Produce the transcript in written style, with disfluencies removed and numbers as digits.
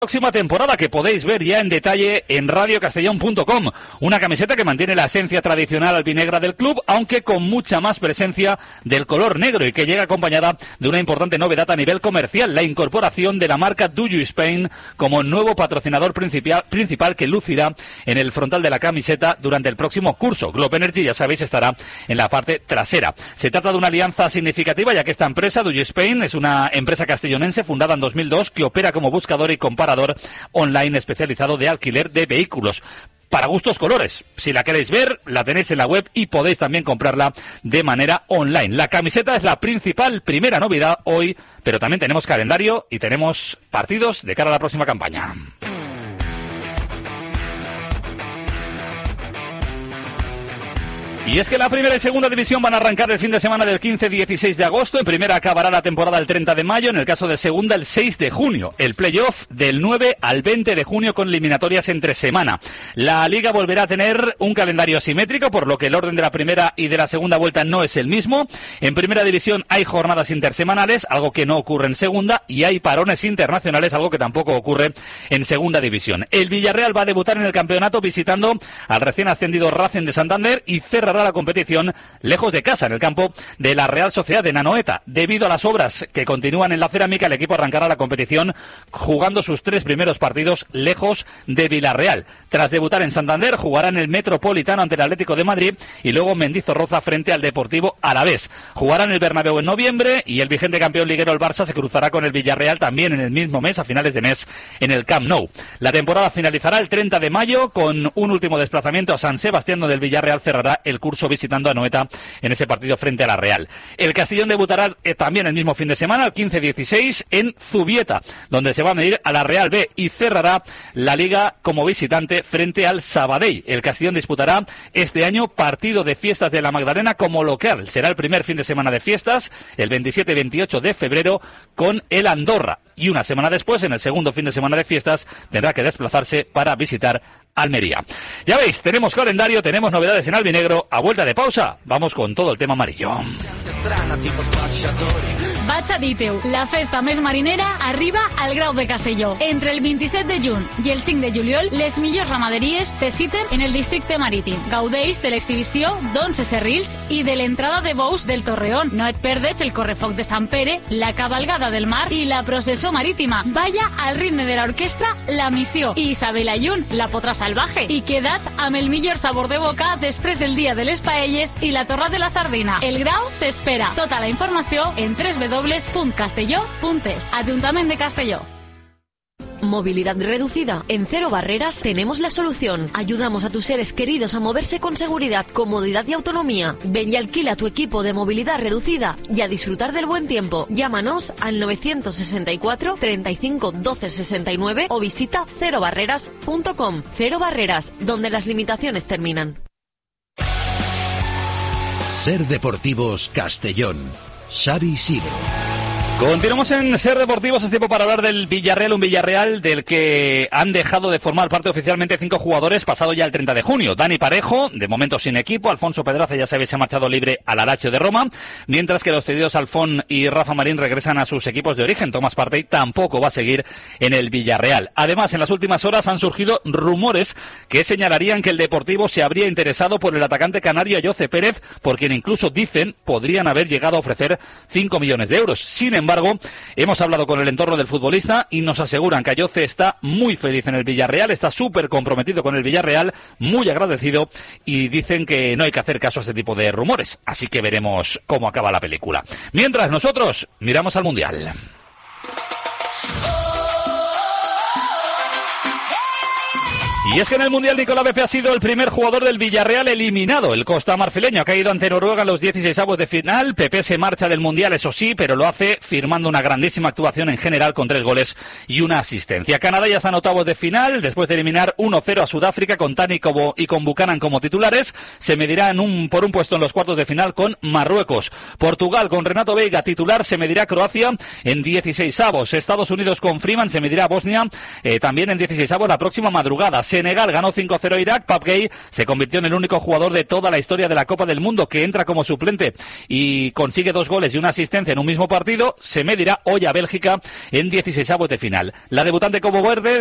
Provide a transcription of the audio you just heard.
Próxima temporada que podéis ver ya en detalle en radiocastellón.com. Una camiseta que mantiene la esencia tradicional albinegra del club, aunque con mucha más presencia del color negro y que llega acompañada de una importante novedad a nivel comercial, la incorporación de la marca Do You Spain como nuevo patrocinador principal que lucirá en el frontal de la camiseta durante el próximo curso. Globe Energy, ya sabéis, estará en la parte trasera. Se trata de una alianza significativa, ya que esta empresa, Do You Spain, es una empresa castellonense fundada en 2002 que opera como buscador y comparador online especializado de alquiler de vehículos. Para gustos colores. Si la queréis ver, la tenéis en la web y podéis también comprarla de manera online. La camiseta es la primera novedad hoy, pero también tenemos calendario y tenemos partidos de cara a la próxima campaña. Y es que la primera y segunda división van a arrancar el fin de semana del 15-16 de agosto. En primera acabará la temporada el 30 de mayo. En el caso de segunda, el 6 de junio. El playoff del 9 al 20 de junio con eliminatorias entre semana. La liga volverá a tener un calendario asimétrico, por lo que el orden de la primera y de la segunda vuelta no es el mismo. En primera división hay jornadas intersemanales, algo que no ocurre en segunda, y hay parones internacionales, algo que tampoco ocurre en segunda división. El Villarreal va a debutar en el campeonato visitando al recién ascendido Racing de Santander y cerrará la competición lejos de casa, en el campo de la Real Sociedad de Anoeta. Debido a las obras que continúan en la cerámica, el equipo arrancará la competición jugando sus 3 primeros partidos lejos de Villarreal. Tras debutar en Santander, jugará en el Metropolitano ante el Atlético de Madrid y luego en Mendizorroza frente al Deportivo Alavés. Jugará en el Bernabéu en noviembre y el vigente campeón liguero, el Barça, se cruzará con el Villarreal también en el mismo mes, a finales de mes, en el Camp Nou. La temporada finalizará el 30 de mayo con un último desplazamiento a San Sebastián, donde el Villarreal cerrará el curso visitando a Anoeta en ese partido frente a la Real. El Castellón debutará también el mismo fin de semana, el 15-16, en Zubieta, donde se va a medir a la Real B y cerrará la liga como visitante frente al Sabadell. El Castellón disputará este año partido de fiestas de la Magdalena como local. Será el primer fin de semana de fiestas, el 27 y 28 de febrero, con el Andorra. Y una semana después, en el segundo fin de semana de fiestas, tendrá que desplazarse para visitar Almería. Ya veis, tenemos calendario, tenemos novedades en albinegro. A vuelta de pausa, vamos con todo el tema amarillo. Vaig a dir-te-ho, la festa més marinera arriba al Grau de Castelló. Entre el 27 de juny i el 5 de juliol, les millors ramaderies se citen en el districte marítim. Gaudeix de l'exhibició d'11 serrils i de l'entrada de bous del Torreón. No et perdes el correfoc de Sant Pere, la cabalgada del mar i la processó marítima. Balla al ritme de l'orquestra La Missió i Isabel Ayun, la potra salvaje. I queda't amb el millor sabor de boca després del dia de les paelles i la torra de la sardina. El Grau t'espera. Tota la informació en www.castelló.es. Ajuntament de Castelló. Movilidad reducida. En Cero Barreras tenemos la solución. Ayudamos a tus seres queridos a moverse con seguridad, comodidad y autonomía. Ven y alquila tu equipo de movilidad reducida y a disfrutar del buen tiempo. Llámanos al 964 35 12 69 o visita cerobarreras.com. Cero Barreras, donde las limitaciones terminan. Ser Deportivos Castellón. Xavi Isidro. Continuamos en Ser Deportivos, es tiempo para hablar del Villarreal, un Villarreal del que han dejado de formar parte oficialmente 5 jugadores pasado ya el 30 de junio. Dani Parejo, de momento sin equipo, Alfonso Pedraza ya sabéis se ha marchado libre al Lazio de Roma, mientras que los cedidos Alfón y Rafa Marín regresan a sus equipos de origen. Tomás Partey tampoco va a seguir en el Villarreal. Además, en las últimas horas han surgido rumores que señalarían que el Deportivo se habría interesado por el atacante canario Ayoce Pérez, por quien incluso dicen podrían haber llegado a ofrecer 5 millones de euros. Sin embargo, hemos hablado con el entorno del futbolista y nos aseguran que Ayoce está muy feliz en el Villarreal, está súper comprometido con el Villarreal, muy agradecido, y dicen que no hay que hacer caso a este tipo de rumores. Así que veremos cómo acaba la película. Mientras nosotros miramos al Mundial. Y es que en el Mundial Nicolás Pepe ha sido el primer jugador del Villarreal eliminado. El costamarfileño ha caído ante Noruega en los 16avos de final. Pepe se marcha del Mundial, eso sí, pero lo hace firmando una grandísima actuación en general con 3 goles y una asistencia. Canadá ya está en octavos de final. Después de eliminar 1-0 a Sudáfrica con Tani y con Buchanan como titulares, se medirá por un puesto en los cuartos de final con Marruecos. Portugal con Renato Veiga titular se medirá a Croacia en 16avos. Estados Unidos con Freeman se medirá a Bosnia también en 16avos la próxima madrugada. Se Senegal ganó 5-0 a Irak. Pape Gueye se convirtió en el único jugador de toda la historia de la Copa del Mundo que entra como suplente y consigue 2 goles y una asistencia en un mismo partido. Se medirá hoy a Bélgica en 16avos de final. La debutante Cabo Verde